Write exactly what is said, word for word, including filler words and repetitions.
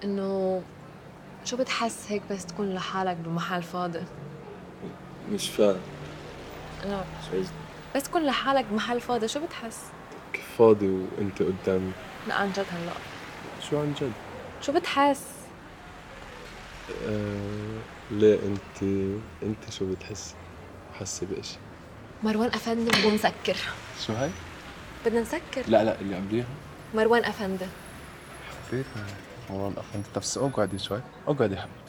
إنه شو بتحس هيك بس تكون لحالك بمحل فاضي؟ مش فاهم لا، شو قصدك؟ بس تكون لحالك بمحل فاضي شو بتحس؟ كيف فاضي وانت قدامي؟ لا عن جد هلا شو عن جد؟ شو بتحس؟ آه... ليه انت انت شو بتحس؟ حاسة بإشي؟ مروان أفندي بدنا نسكر. شو هاي؟ بدنا نسكر. لا لا اللي قبليها مروان أفندي. حبيتها. مروان أفندي. طب اقعدي شوي، اقعدي حبيبي.